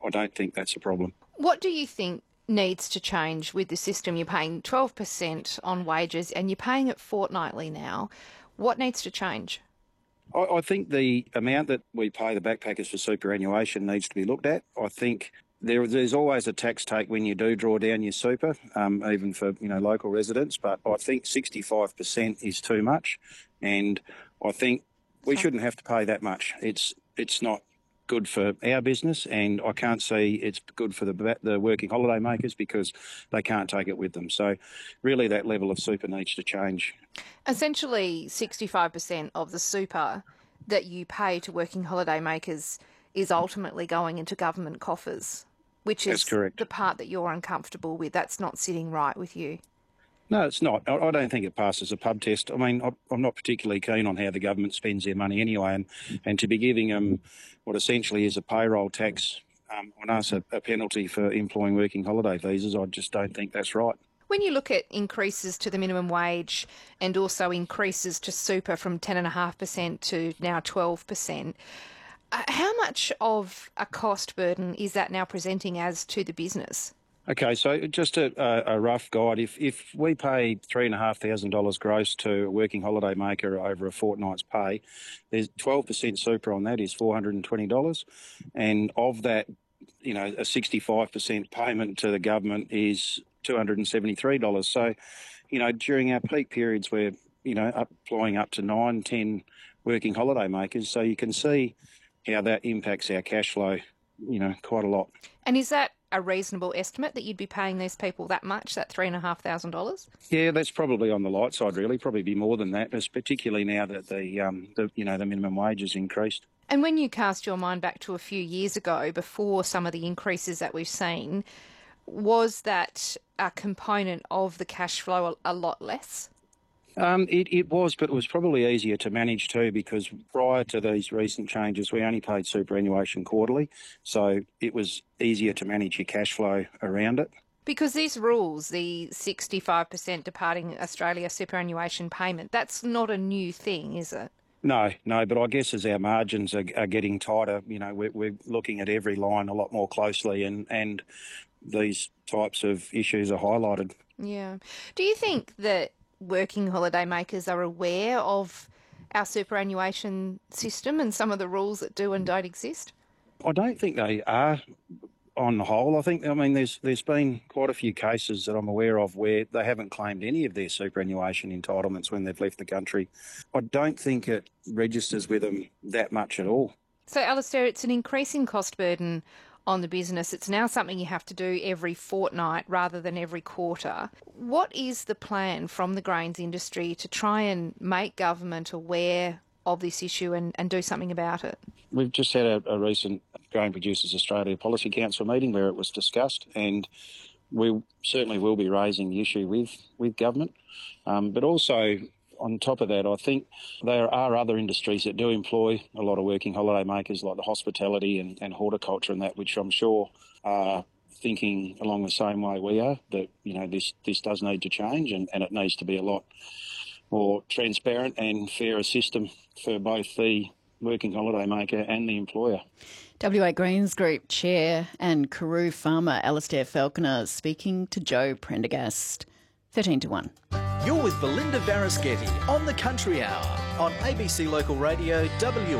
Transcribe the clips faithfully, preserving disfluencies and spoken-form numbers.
I don't think that's a problem. What do you think needs to change with the system? You're paying twelve percent on wages and you're paying it fortnightly now. What needs to change? I, I think the amount that we pay the backpackers for superannuation needs to be looked at. I think there, there's always a tax take when you do draw down your super, um, even for you know local residents. But I think sixty-five percent is too much, and I think we shouldn't have to pay that much. It's it's not good for our business, and I can't see it's good for the the working holiday makers because they can't take it with them. So really that level of super needs to change. Essentially, sixty-five percent of the super that you pay to working holiday makers is ultimately going into government coffers, which is the part that you're uncomfortable with. That's not sitting right with you. No, it's not. I don't think it passes a pub test. I mean, I'm not particularly keen on how the government spends their money anyway, and, and to be giving them what essentially is a payroll tax um, on us, a, a penalty for employing working holiday visas, I just don't think that's right. When you look at increases to the minimum wage and also increases to super from ten point five percent to now twelve percent, uh, how much of a cost burden is that now presenting as to the business? Okay, so just a, a rough guide. If if we pay three and a half thousand dollars gross to a working holiday maker over a fortnight's pay, there's twelve percent super on that is four hundred and twenty dollars, and of that, you know, a sixty-five percent payment to the government is two hundred and seventy-three dollars. So, you know, during our peak periods, we're you know employing up to nine, ten working holiday makers. So you can see how that impacts our cash flow, you know, quite a lot. And is that a reasonable estimate that you'd be paying these people that much, that three and a half thousand dollars? Yeah, that's probably on the light side, really. Probably be more than that, particularly now that the, um, the you know, the minimum wage has increased. And when you cast your mind back to a few years ago, before some of the increases that we've seen, was that a component of the cash flow a, a lot less? Um, it, it was, but it was probably easier to manage too, because prior to these recent changes, we only paid superannuation quarterly, so it was easier to manage your cash flow around it. Because these rules, the sixty-five percent departing Australia superannuation payment, that's not a new thing, is it? No, no, but I guess as our margins are, are getting tighter, you know, we're, we're looking at every line a lot more closely, and, and these types of issues are highlighted. Yeah. Do you think that working holiday makers are aware of our superannuation system and some of the rules that do and don't exist? I don't think they are on the whole. I think, I mean, there's there's been quite a few cases that I'm aware of where they haven't claimed any of their superannuation entitlements when they've left the country. I don't think it registers with them that much at all. So, Alistair, it's an increasing cost burden on the business. It's now something you have to do every fortnight rather than every quarter. What is the plan from the grains industry to try and make government aware of this issue and, and do something about it? We've just had a, a recent Grain Producers Australia Policy Council meeting where it was discussed, and we certainly will be raising the issue with, with government. Um, but also, on top of that, I think there are other industries that do employ a lot of working holiday makers, like the hospitality and, and horticulture and that, which I'm sure are thinking along the same way we are, that, you know, this, this does need to change, and, and it needs to be a lot more transparent and fairer system for both the working holiday maker and the employer. W A Greens Group Chair and Karoo farmer Alistair Falconer speaking to Joe Prendergast. thirteen to one. You're with Belinda Varasketti on the Country Hour on A B C Local Radio W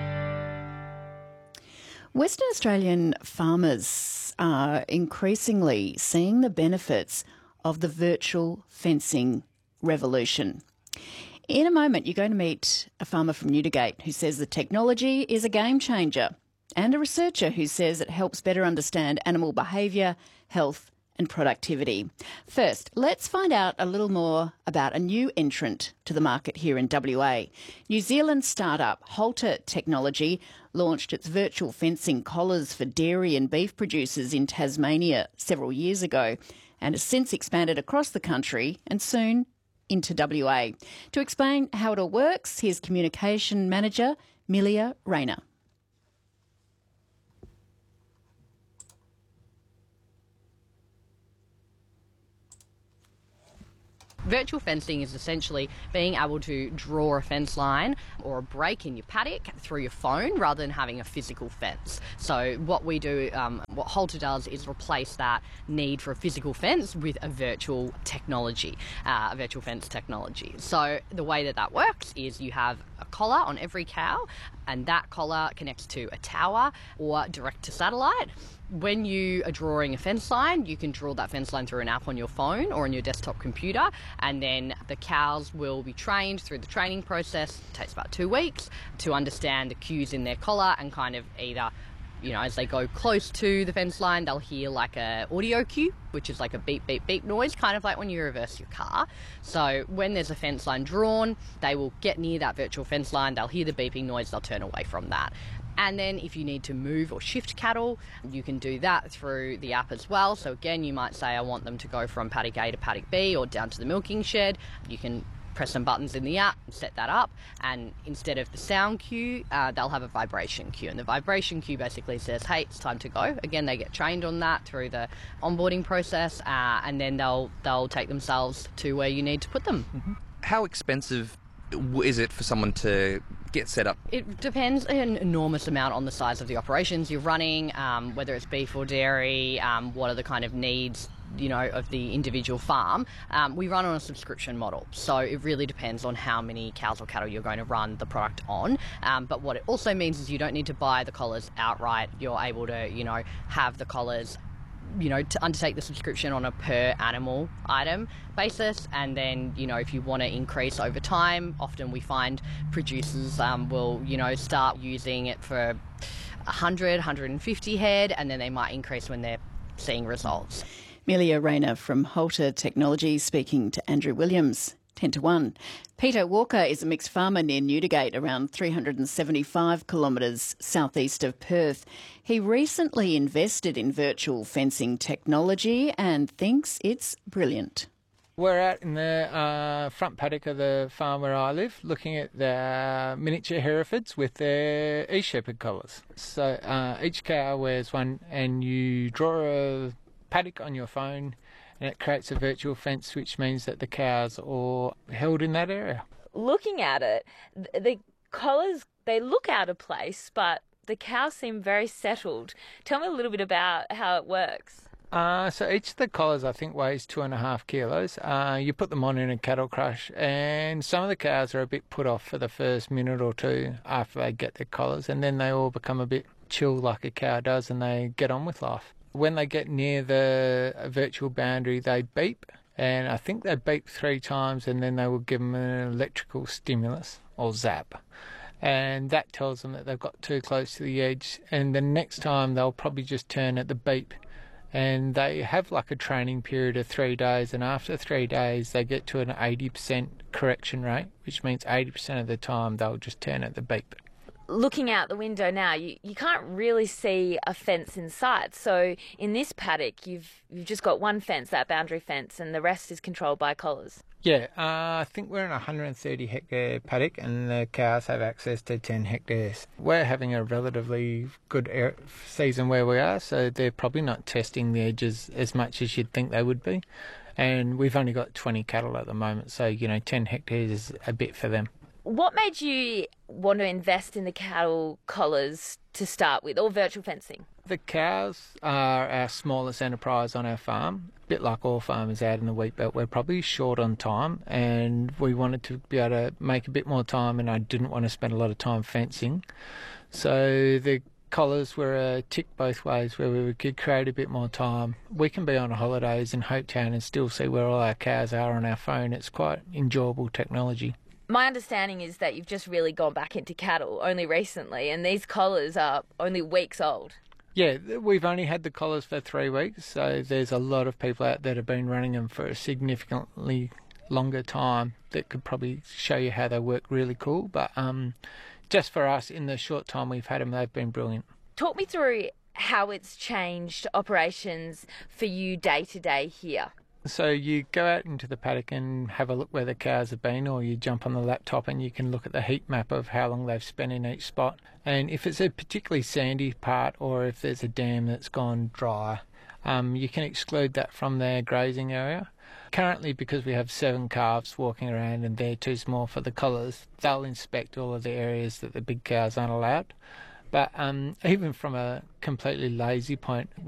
A. Western Australian farmers are increasingly seeing the benefits of the virtual fencing revolution. In a moment, you're going to meet a farmer from Newdigate who says the technology is a game changer, and a researcher who says it helps better understand animal behaviour, health and productivity. First, let's find out a little more about a new entrant to the market here in W A. New Zealand startup Halter Technology launched its virtual fencing collars for dairy and beef producers in Tasmania several years ago, and has since expanded across the country and soon into W A. To explain how it all works, here's Communication Manager Milia Rayner. Virtual fencing is essentially being able to draw a fence line or a break in your paddock through your phone rather than having a physical fence. So what we do, um, what Halter does is replace that need for a physical fence with a virtual technology, uh, a virtual fence technology. So the way that that works is you have a collar on every cow, and that collar connects to a tower or direct to satellite. When you are drawing a fence line, you can draw that fence line through an app on your phone or on your desktop computer, and then the cows will be trained through the training process. It takes about two weeks to understand the cues in their collar and kind of either, you know, as they go close to the fence line, they'll hear like a audio cue, which is like a beep, beep, beep noise, kind of like when you reverse your car. So when there's a fence line drawn, they will get near that virtual fence line, they'll hear the beeping noise, they'll turn away from that. And then if you need to move or shift cattle, you can do that through the app as well. So again, you might say, I want them to go from paddock A to paddock B or down to the milking shed. You can press some buttons in the app and set that up, and instead of the sound cue, uh, they'll have a vibration cue, and the vibration cue basically says, hey, it's time to go. Again, they get trained on that through the onboarding process, uh, and then they'll they'll take themselves to where you need to put them. Mm-hmm. How expensive is it for someone to get set up? It depends an enormous amount on the size of the operations you're running, um, whether it's beef or dairy, um, what are the kind of needs, you know, of the individual farm. Um, we run on a subscription model, so it really depends on how many cows or cattle you're going to run the product on. Um, but what it also means is you don't need to buy the collars outright. You're able to, you know, have the collars, you know, to undertake the subscription on a per animal item basis, and then, you know, if you want to increase over time, often we find producers um, will, you know, start using it for one hundred, one hundred fifty head, and then they might increase when they're seeing results. Amelia Rayner from Halter Technology speaking to Andrew Williams. ten to one. Peter Walker is a mixed farmer near Newdigate, around three hundred seventy-five kilometres southeast of Perth. He recently invested in virtual fencing technology and thinks it's brilliant. We're out in the uh, front paddock of the farm where I live, looking at the miniature Herefords with their e-shepherd collars. So uh, each cow wears one, and you draw a paddock on your phone, and it creates a virtual fence, which means that the cows are held in that area. Looking at it, the collars, they look out of place, but the cows seem very settled. Tell me a little bit about how it works. Uh, so each of the collars, I think, weighs two and a half kilos. Uh, you put them on in a cattle crush, and some of the cows are a bit put off for the first minute or two after they get their collars, and then they all become a bit chill like a cow does, and they get on with life. When they get near the virtual boundary, they beep, and I think they beep three times, and then they will give them an electrical stimulus, or zap, and that tells them that they've got too close to the edge, and the next time they'll probably just turn at the beep. And they have like a training period of three days, and after three days they get to an eighty percent correction rate, which means eighty percent of the time they'll just turn at the beep. Looking out the window now, you, you can't really see a fence in sight. So in this paddock, you've you've just got one fence, that boundary fence, and the rest is controlled by collars. Yeah, uh, I think we're in a one hundred thirty hectare paddock, and the cows have access to ten hectares. We're having a relatively good air season where we are, so they're probably not testing the edges as much as you'd think they would be. And we've only got twenty cattle at the moment, so, you know, ten hectares is a bit for them. What made you want to invest in the cattle collars to start with, or virtual fencing? The cows are our smallest enterprise on our farm. A bit like all farmers out in the wheat belt, we're probably short on time, and we wanted to be able to make a bit more time, and I didn't want to spend a lot of time fencing. So the collars were a tick both ways, where we could create a bit more time. We can be on holidays in Hopetown and still see where all our cows are on our phone. It's quite enjoyable technology. My understanding is that you've just really gone back into cattle only recently, and these collars are only weeks old. Yeah, we've only had the collars for three weeks, so there's a lot of people out there that have been running them for a significantly longer time that could probably show you how they work really cool. But um, just for us, in the short time we've had them, they've been brilliant. Talk me through how it's changed operations for you day to day here. So you go out into the paddock and have a look where the cows have been, or you jump on the laptop and you can look at the heat map of how long they've spent in each spot. And if it's a particularly sandy part, or if there's a dam that's gone dry, um, you can exclude that from their grazing area. Currently, because we have seven calves walking around and they're too small for the collars, they'll inspect all of the areas that the big cows aren't allowed. But um, even from a completely lazy point,